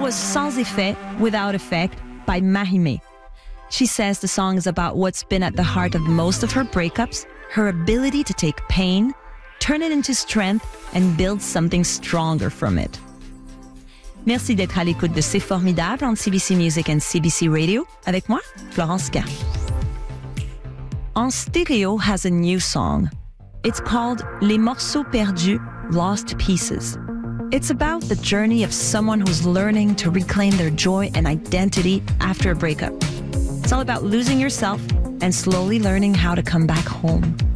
was Sans Effet, Without Effect by Mahime. She says the song is about what's been at the heart of most of her breakups, her ability to take pain, turn it into strength, and build something stronger from it. Merci d'être à l'écoute de C'est formidable entre CBC Music and CBC Radio. Avec moi, Florence Gall. En Stereo has a new song. It's called Les Morceaux Perdus, Lost Pieces. It's about the journey of someone who's learning to reclaim their joy and identity after a breakup. It's all about losing yourself and slowly learning how to come back home.